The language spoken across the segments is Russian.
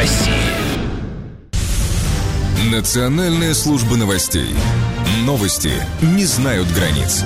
России. Национальная служба новостей. Новости не знают границ.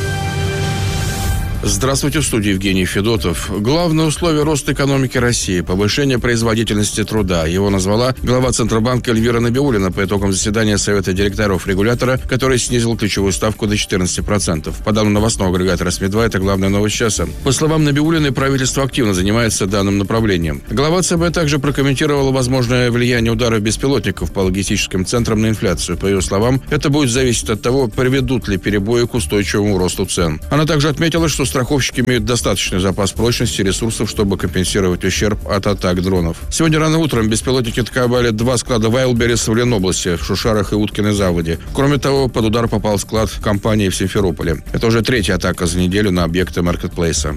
Здравствуйте, в студии Евгений Федотов. Главное условие роста экономики России – повышение производительности труда. Его назвала глава Центробанка Эльвира Набиуллина по итогам заседания Совета директоров регулятора, который снизил ключевую ставку до 14%. По данным новостного агрегатора СМИ-2, это главная новость часа. По словам Набиуллиной, правительство активно занимается данным направлением. Глава ЦБ также прокомментировала возможное влияние ударов беспилотников по логистическим центрам на инфляцию. По ее словам, это будет зависеть от того, приведут ли перебои к устойчивому росту цен. Она также отметила, что страховщики имеют достаточный запас прочности и ресурсов, чтобы компенсировать ущерб от атак дронов. Сегодня рано утром беспилотники атаковали 2 склада Вайлдберрис в Ленобласти, в Шушарах и Уткиной заводе. Кроме того, под удар попал склад компании в Симферополе. Это уже 3-я атака за неделю на объекты маркетплейса.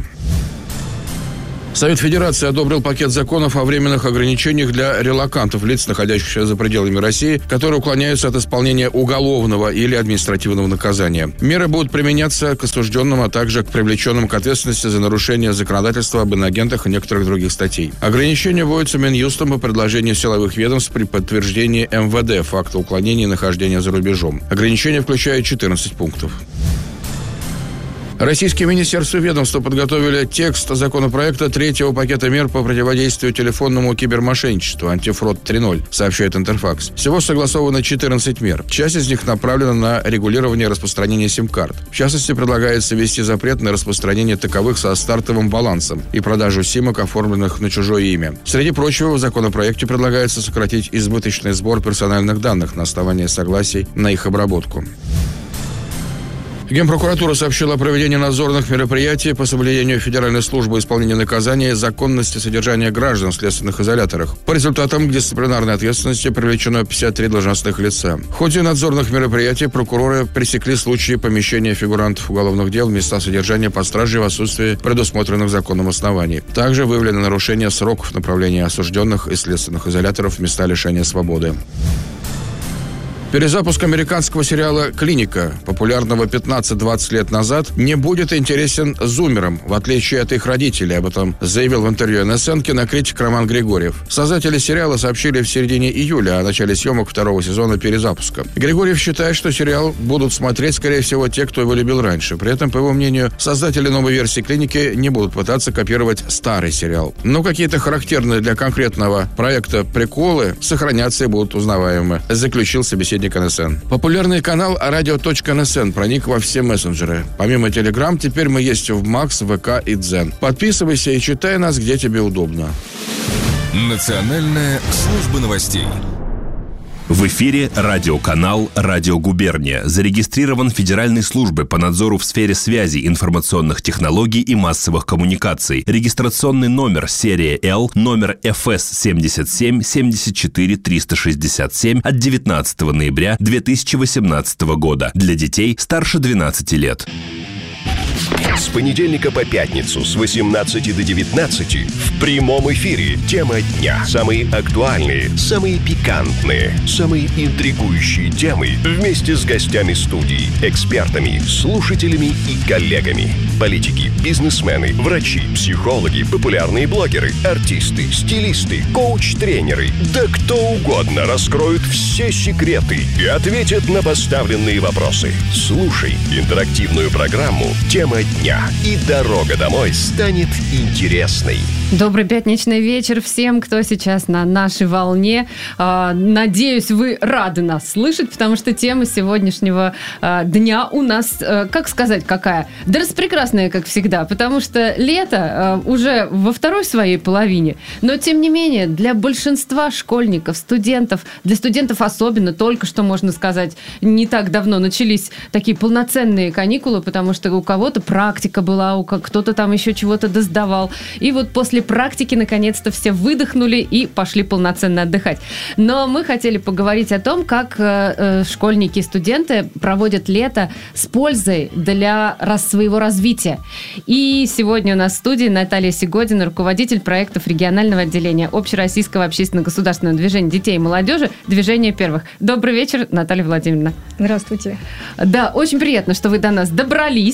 Совет Федерации одобрил пакет законов о временных ограничениях для релокантов, лиц, находящихся за пределами России, которые уклоняются от исполнения уголовного или административного наказания. Меры будут применяться к осужденным, а также к привлеченным к ответственности за нарушение законодательства об иноагентах и некоторых других статей. Ограничения вводятся Минюстом по предложению силовых ведомств при подтверждении МВД факта уклонения и нахождения за рубежом. Ограничения включают 14 пунктов. Российские министерства и ведомства подготовили текст законопроекта 3-го пакета мер по противодействию телефонному кибермошенничеству «Антифрод 3.0», сообщает Интерфакс. Всего согласовано 14 мер. Часть из них направлена на регулирование распространения сим-карт. В частности, предлагается ввести запрет на распространение таковых со стартовым балансом и продажу симок, оформленных на чужое имя. Среди прочего, в законопроекте предлагается сократить избыточный сбор персональных данных на основании согласий на их обработку. Генпрокуратура сообщила о проведении надзорных мероприятий по соблюдению Федеральной службы исполнения наказания и законности содержания граждан в следственных изоляторах. По результатам к дисциплинарной ответственности привлечено 53 должностных лица. В ходе надзорных мероприятий прокуроры пресекли случаи помещения фигурантов уголовных дел в места содержания под стражей в отсутствии предусмотренных законом оснований. Также выявлено нарушение сроков направления осужденных из следственных изоляторов в места лишения свободы. Перезапуск американского сериала «Клиника», популярного 15-20 лет назад, не будет интересен зумерам, в отличие от их родителей. Об этом заявил в интервью НСН кинокритик Роман Григорьев. Создатели сериала сообщили в середине июля о начале съемок 2-го сезона перезапуска. Григорьев считает, что сериал будут смотреть, скорее всего, те, кто его любил раньше. При этом, по его мнению, создатели новой версии «Клиники» не будут пытаться копировать старый сериал. Но какие-то характерные для конкретного проекта приколы сохранятся и будут узнаваемы, заключил собеседник НСН. Популярный канал radio.nsn проник во все мессенджеры. Помимо Telegram, теперь мы есть в Макс, ВК и Дзен. Подписывайся и читай нас, где тебе удобно. Национальная служба новостей. В эфире радиоканал «Радио Губерния». Зарегистрирован Федеральной службой по надзору в сфере связи, информационных технологий и массовых коммуникаций. Регистрационный номер серия L, номер ФС 77 74 367 от 19 ноября 2018 года. Для детей старше 12 лет. С понедельника по пятницу с 18 до 19 в прямом эфире тема дня. Самые актуальные, самые пикантные, самые интригующие темы вместе с гостями студии, экспертами, слушателями и коллегами. Политики, бизнесмены, врачи, психологи, популярные блогеры, артисты, стилисты, коуч-тренеры, да кто угодно раскроют все секреты и ответят на поставленные вопросы. Слушай интерактивную программу «Тема дня», и дорога домой станет интересной. Добрый пятничный вечер всем, кто сейчас на нашей волне. Надеюсь, вы рады нас слышать, потому что тема сегодняшнего дня у нас, как сказать, какая? Да распрекрасная, как всегда, потому что лето уже во второй своей половине, но тем не менее для большинства школьников, студентов, для студентов особенно, только что, можно сказать, не так давно начались такие полноценные каникулы, потому что у кого-то практика была, кто-то там еще чего-то досдавал. И вот после практики наконец-то все выдохнули и пошли полноценно отдыхать. Но мы хотели поговорить о том, как школьники и студенты проводят лето с пользой для своего развития. И сегодня у нас в студии Наталья Сегодина, руководитель проектов регионального отделения Общероссийского общественно-государственного движения детей и молодежи «Движение первых». Добрый вечер, Наталья Владимировна. Здравствуйте. Да, очень приятно, что вы до нас добрались,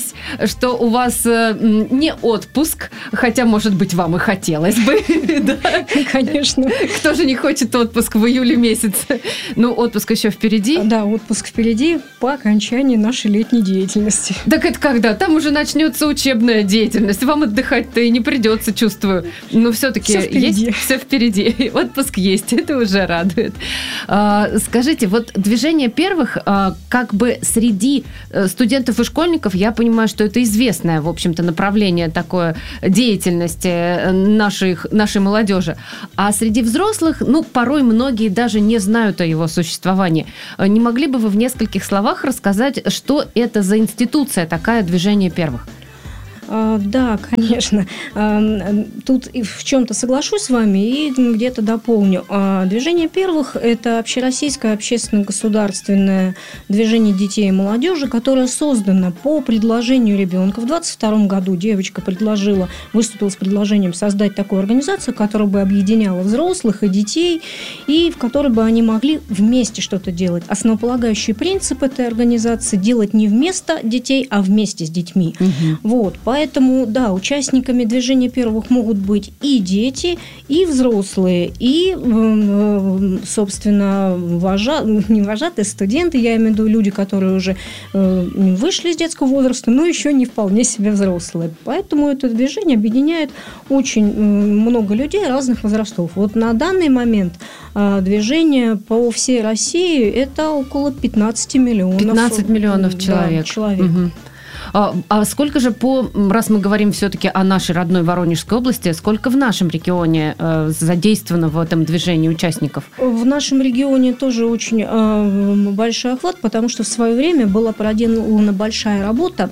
что у вас не отпуск, хотя, может быть, вам и хотелось бы. Конечно. Кто же не хочет отпуск в июле месяце? Ну, отпуск еще впереди. Да, отпуск впереди по окончании нашей летней деятельности. Так это когда? Там уже начнется учебная деятельность. Вам отдыхать-то и не придется, чувствую. Но все-таки есть все впереди. Отпуск есть, это уже радует. Скажите, вот движение первых, как бы среди студентов и школьников, я понимаю, что это известное, в общем-то, направление такой деятельности нашей молодежи. А среди взрослых, порой многие даже не знают о его существовании. Не могли бы вы в нескольких словах рассказать, что это за институция такая «Движение первых»? Да, конечно. Тут и в чем-то соглашусь с вами и где-то дополню. Движение первых – это общероссийское общественно-государственное движение детей и молодежи, которое создано по предложению ребенка. В 22 году девочка выступила с предложением создать такую организацию, которая бы объединяла взрослых и детей, и в которой бы они могли вместе что-то делать. Основополагающий принцип этой организации – делать не вместо детей, а вместе с детьми. Вот. Поэтому, да, участниками движения первых могут быть и дети, и взрослые, и, собственно, не вожатые, студенты, я имею в виду люди, которые уже вышли из детского возраста, но еще не вполне себе взрослые. Поэтому это движение объединяет очень много людей разных возрастов. Вот на данный момент движение по всей России – это около 15 миллионов. 15 миллионов человек. Да, человек. Угу. А сколько же раз мы говорим все-таки о нашей родной Воронежской области, сколько в нашем регионе задействовано в этом движении участников? В нашем регионе тоже очень большой охват, потому что в свое время была проделана большая работа.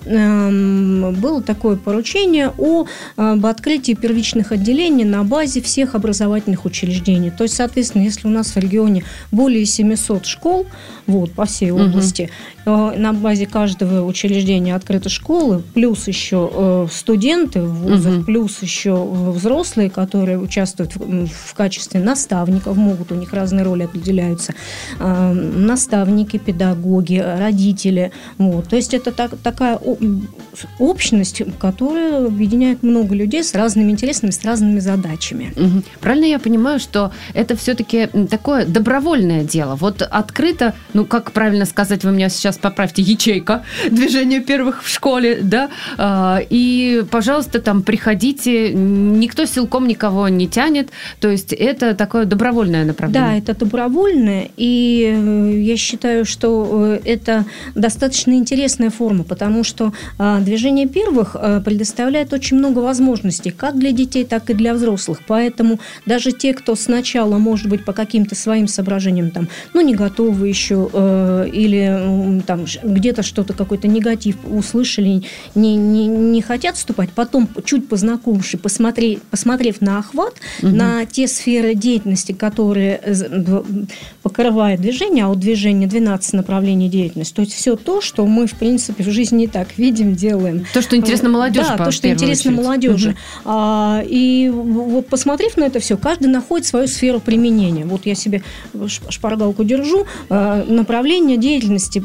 Было такое поручение об открытии первичных отделений на базе всех образовательных учреждений. То есть, соответственно, если у нас в регионе более 700 школ по всей области, на базе каждого учреждения открыты школы, плюс еще студенты в вузах, плюс еще взрослые, которые участвуют в качестве наставников, у них разные роли определяются, наставники, педагоги, родители. То есть это такая общность, которая объединяет много людей с разными интересами, с разными задачами. Правильно я понимаю, что это все-таки такое добровольное дело? Вот открыто, как правильно сказать, вы меня сейчас поправьте, ячейка движения первых в школе, да, и, пожалуйста, там приходите, никто силком никого не тянет, то есть это такое добровольное направление. Да, это добровольное, и я считаю, что это достаточно интересная форма, потому что движение первых предоставляет очень много возможностей, как для детей, так и для взрослых, поэтому даже те, кто сначала, может быть, по каким-то своим соображениям, не готовы еще, или там где-то что-то, какой-то негатив услышали, не хотят вступать, потом, чуть познакомившись, посмотрев на охват, на те сферы деятельности, которые покрывает движение, а у движения 12 направлений деятельности, то есть все то, что мы, в принципе, в жизни и так видим, делаем. То, что интересно молодежи. Да, то, что интересно молодежи. И вот посмотрев на это все, каждый находит свою сферу применения. Вот я себе шпаргалку держу, направление деятельности,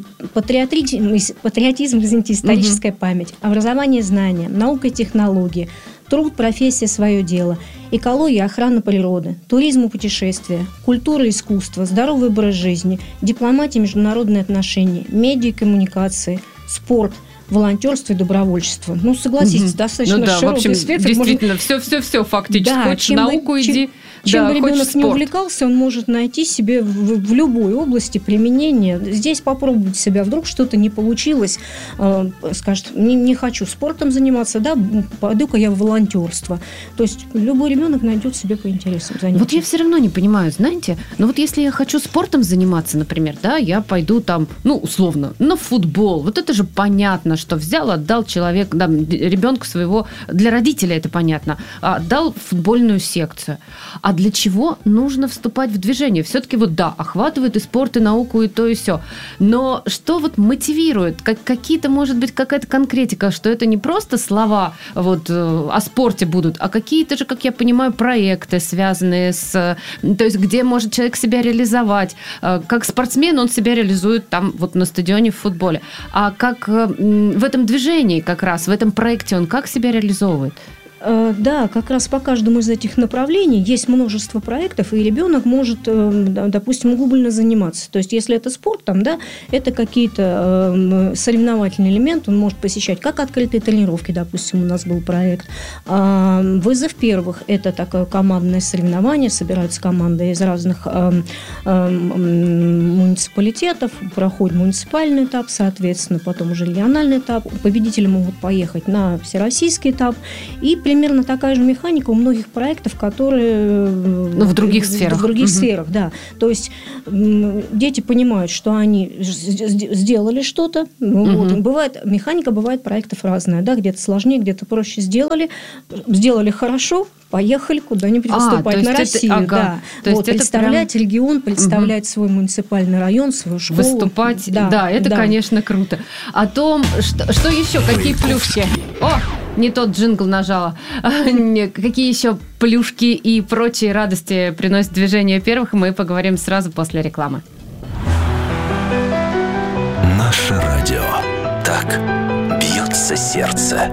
патриотизм, историческая память, образование, знания, наука и технологии, труд, профессия, свое дело, экология, охрана природы, туризм и путешествия, культура и искусство, здоровый образ жизни, дипломатия, международные отношения, медиа и коммуникации, спорт, волонтерство и добровольчество. Согласитесь, достаточно широкий спектр. Действительно, все фактически. Да, хочешь науку, иди. Чем бы ребенок не увлекался, он может найти себе в любой области применение. Здесь попробовать себя. Вдруг что-то не получилось, скажет, не хочу спортом заниматься, да, пойду-ка я в волонтерство. То есть любой ребенок найдет себе по интересам занятия. Вот я все равно не понимаю, знаете, вот если я хочу спортом заниматься, например, да, я пойду там, условно, на футбол. Вот это же понятно, что взял, отдал человек, да, ребенка своего, для родителей это понятно, отдал в футбольную секцию. А для чего нужно вступать в движение? Все-таки охватывает и спорт, и науку, и то, и все. Но что мотивирует? Какие-то, может быть, какая-то конкретика, что это не просто слова о спорте будут, а какие-то же, как я понимаю, проекты, связанные с... То есть где может человек себя реализовать. Как спортсмен он себя реализует там на стадионе в футболе. А как в этом движении как раз, в этом проекте он как себя реализовывает? Да, как раз по каждому из этих направлений есть множество проектов, и ребенок может, допустим, углубленно заниматься. То есть, если это спорт, там, да, это какие-то соревновательные элементы, он может посещать как открытые тренировки, допустим, у нас был проект. Вызов первых – это такое командное соревнование, собираются команды из разных муниципалитетов, проходит муниципальный этап, соответственно, потом уже региональный этап. Победители могут поехать на всероссийский этап, и примерно такая же механика у многих проектов, которые... в других сферах. В других сферах, да. То есть дети понимают, что они сделали что-то. Бывает, механика бывает проектов разная, да, где-то сложнее, где-то проще сделали хорошо, поехали куда-нибудь выступать на Россию. Ага. Да. То есть представлять прям... регион, представлять свой муниципальный район, свою школу. Выступать, да, это, конечно, круто. О том, что еще, какие плюшки? Не тот джингл нажала. Какие еще плюшки и прочие радости приносит движение первых, мы поговорим сразу после рекламы. Наше радио. Так бьется сердце.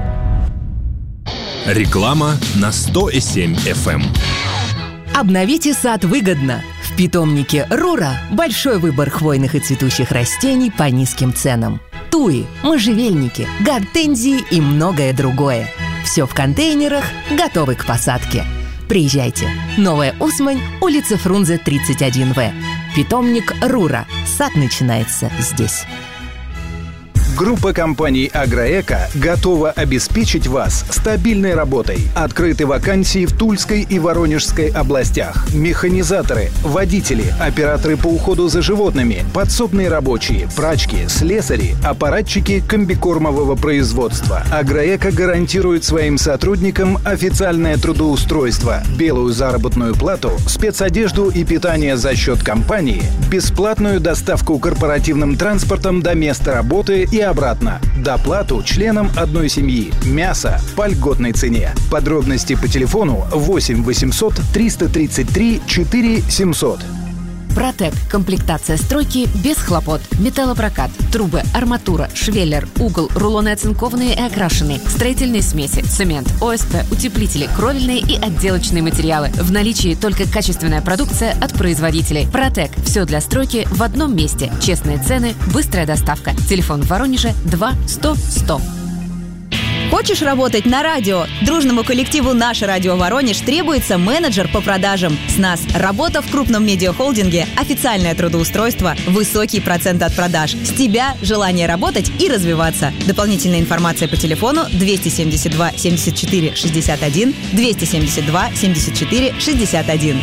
Реклама на 100,7 FM. Обновите сад выгодно. В питомнике «Рура» большой выбор хвойных и цветущих растений по низким ценам. Туи, можжевельники, гортензии и многое другое. Все в контейнерах, готовы к посадке. Приезжайте. Новая Усмань, улица Фрунзе, 31В. Питомник «Рура». Сад начинается здесь. Группа компаний «Агроэко» готова обеспечить вас стабильной работой. Открыты вакансии в Тульской и Воронежской областях. Механизаторы, водители, операторы по уходу за животными, подсобные рабочие, прачки, слесари, аппаратчики комбикормового производства. «Агроэко» гарантирует своим сотрудникам официальное трудоустройство, белую заработную плату, спецодежду и питание за счет компании, бесплатную доставку корпоративным транспортом до места работы и обратно. Доплату членам одной семьи. Мясо по льготной цене. Подробности по телефону 8 800 333 4 700. Протек. Комплектация стройки без хлопот. Металлопрокат, трубы, арматура, швеллер, угол, рулоны оцинкованные и окрашенные, строительные смеси, цемент, ОСП, утеплители, кровельные и отделочные материалы. В наличии только качественная продукция от производителей. Протек. Все для стройки в одном месте. Честные цены, быстрая доставка. Телефон в Воронеже 2 100 100. Хочешь работать на радио? Дружному коллективу «Наше радио Воронеж» требуется менеджер по продажам. С нас работа в крупном медиахолдинге, официальное трудоустройство, высокий процент от продаж. С тебя желание работать и развиваться. Дополнительная информация по телефону 272 74 61, 272 74 61.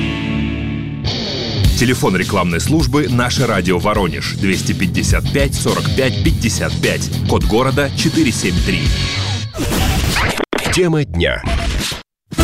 Телефон рекламной службы «Наше радио Воронеж» 255 45 55. Код города 473. Тема дня.